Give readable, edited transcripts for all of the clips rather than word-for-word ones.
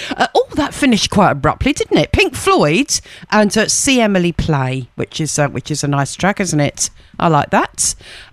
That finished quite abruptly, didn't it? Pink Floyd and See Emily Play, which is a nice track, isn't it? I like that.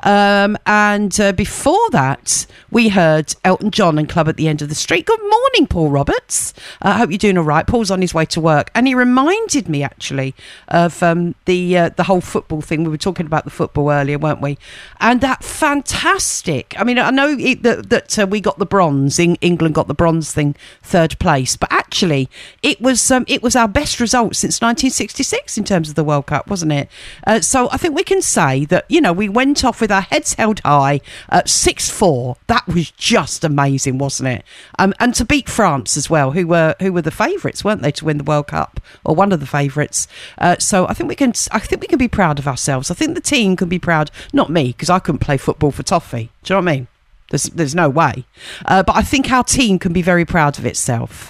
And before that, we heard Elton John and Club at the End of the Street. Good morning, Paul Roberts. I hope you're doing all right. Paul's on his way to work, and he reminded me actually of the whole football thing. We were talking about the football earlier, weren't we? And that fantastic. I mean, I know that we got the bronze. England got the bronze thing, third place, but actually, it was our best result since 1966 in terms of the World Cup, wasn't it? So I think we can say that, you know, we went off with our heads held high at 6-4. That was just amazing, wasn't it? And to beat France as well, who were the favourites, weren't they, to win the World Cup, or one of the favourites. So I think we can be proud of ourselves. I think the team can be proud. Not me, because I couldn't play football for toffee. Do you know what I mean? There's no way. But I think our team can be very proud of itself.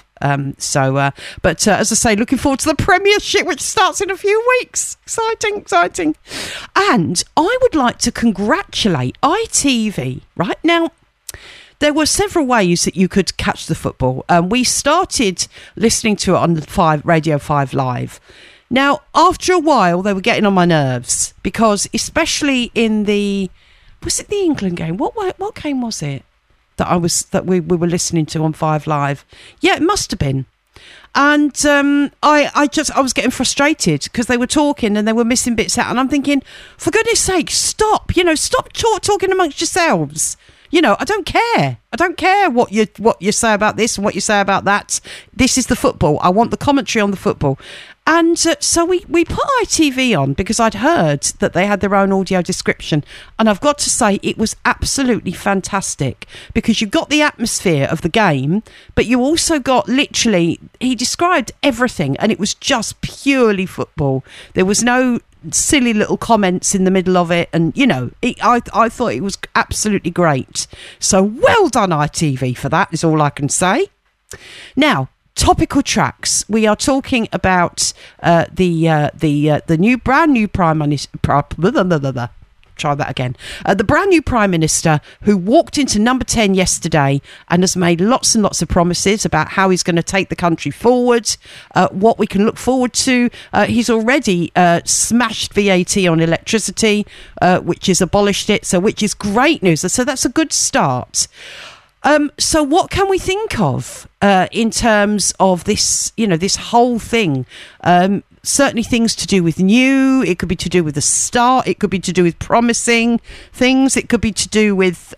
But as I say, looking forward to the Premiership, which starts in a few weeks. Exciting. And I would like to congratulate ITV. Right now, there were several ways that you could catch the football. We started listening to it on Radio 5 Live. Now, after a while, they were getting on my nerves because, especially in was it the England game? What game was it that we were listening to on 5 Live? Yeah, it must have been. And I was getting frustrated because they were talking and they were missing bits out, and I'm thinking, for goodness sake, stop talking amongst yourselves. You know, I don't care what you say about this and what you say about that. This is the football. I want the commentary on the football. And so we put ITV on because I'd heard that they had their own audio description. And I've got to say, it was absolutely fantastic because you got the atmosphere of the game, but you also got literally, he described everything, and it was just purely football. There was no silly little comments in the middle of it, and you know, I thought it was absolutely great. So well done ITV for that, is all I can say. Now, topical tracks. We are talking about the brand new Prime Minister. Try that again. The brand new Prime Minister, who walked into number 10 yesterday and has made lots and lots of promises about how he's going to take the country forward, what we can look forward to. He's already smashed VAT on electricity, which has abolished it, which is great news. So that's a good start. So what can we think of in terms of this, you know, this whole thing? Certainly things to do with new. It could be to do with the start. It could be to do with promising things. It could be to do with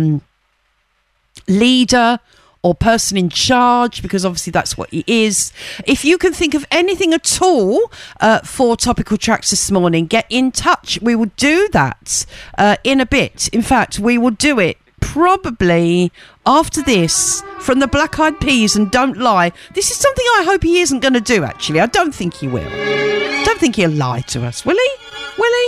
leader or person in charge, because obviously that's what he is. If you can think of anything at all for topical tracks this morning, get in touch. We will do that in a bit. In fact, we will do it probably after this from the Black Eyed Peas and Don't Lie. This is something I hope he isn't going to do, actually. I don't think he will. I don't think he'll lie to us, will he? Will he?